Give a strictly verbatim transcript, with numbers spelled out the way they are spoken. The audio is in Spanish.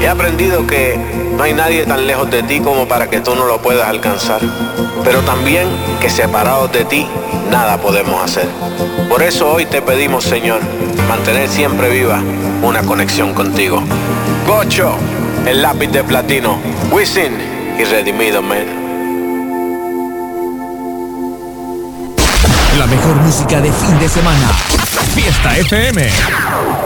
He aprendido que no hay nadie tan lejos de ti como para que tú no lo puedas alcanzar. Pero también que separados de ti, nada podemos hacer. Por eso hoy te pedimos, Señor, mantener siempre viva una conexión contigo. Gocho, el lápiz de platino, Wisin y Redimido, man. La mejor música de fin de semana. Fiesta F M.